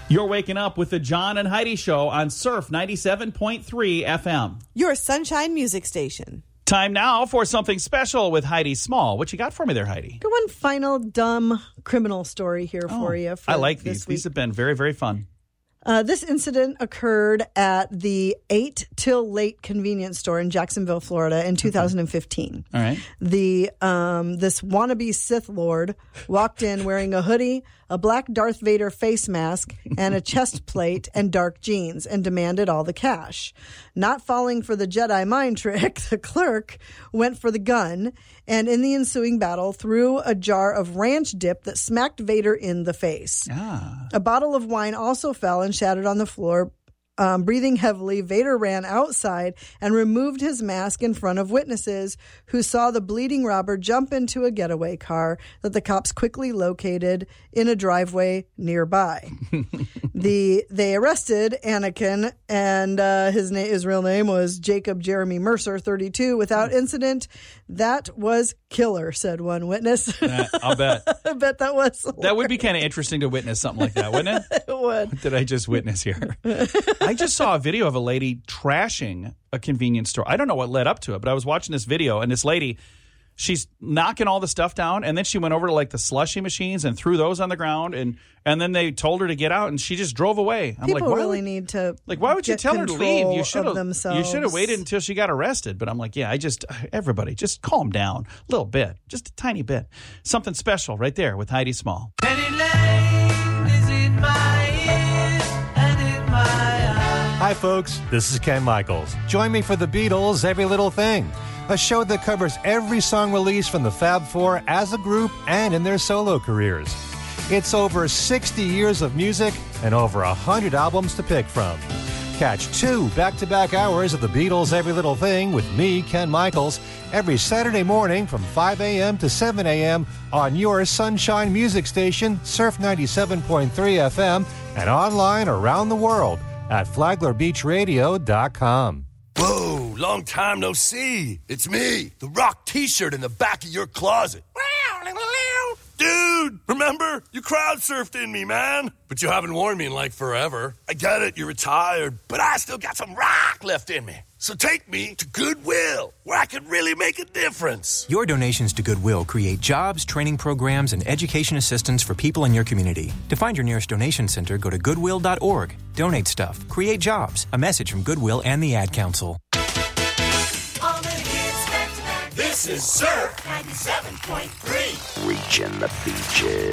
You're waking up with the John and Heidi Show on Surf 97.3 FM. Your Sunshine Music Station. Time now for something special with Heidi Small. What you got for me there, Heidi? Got one final dumb criminal story here for you. I like these. These have been very, very fun. This incident occurred at the 8 Till Late convenience store in Jacksonville, Florida in 2015. All right. This wannabe Sith Lord walked in wearing a hoodie, a black Darth Vader face mask, and a chest plate and dark jeans, and demanded all the cash. Not falling for the Jedi mind trick, the clerk went for the gun, and in the ensuing battle threw a jar of ranch dip that smacked Vader in the face. A bottle of wine also fell and shattered on the floor. Breathing heavily, Vader ran outside and removed his mask in front of witnesses who saw the bleeding robber jump into a getaway car that the cops quickly located in a driveway nearby. They arrested Anakin, and his real name was Jacob Jeremy Mercer, 32, without incident. That was killer, said one witness. I'll bet. I bet that was hilarious. That would be kind of interesting to witness something like that, wouldn't it? It would. What did I just witness here? I just saw a video of a lady trashing a convenience store. I don't know what led up to it, but I was watching this video, and this lady, she's knocking all the stuff down, and then she went over to like the slushy machines and threw those on the ground, and then they told her to get out, and she she drove away. I'm People like, really need to why would you tell her to leave? You should have waited until she got arrested. But I'm like, yeah, everybody just calm down a little bit, just a tiny bit. Something special right there with Heidi Small. Hi, folks. This is Ken Michaels. Join me for The Beatles' Every Little Thing, a show that covers every song released from the Fab Four as a group and in their solo careers. It's over 60 years of music and over 100 albums to pick from. Catch 2 back-to-back hours of The Beatles' Every Little Thing with me, Ken Michaels, every Saturday morning from 5 a.m. to 7 a.m. on your Sunshine Music Station, Surf 97.3 FM, and online around the world at FlaglerBeachRadio.com. Whoa, long time no see. It's me, the Rock t-shirt in the back of your closet. Dude, remember? You crowd surfed in me, man. But you haven't worn me in like forever. I get it, you're retired, but I still got some rock left in me. So take me to Goodwill, where I can really make a difference. Your donations to Goodwill create jobs, training programs, and education assistance for people in your community. To find your nearest donation center, go to goodwill.org. Donate stuff. Create jobs. A message from Goodwill and the Ad Council. This is Surf 97.3. Reaching the beaches.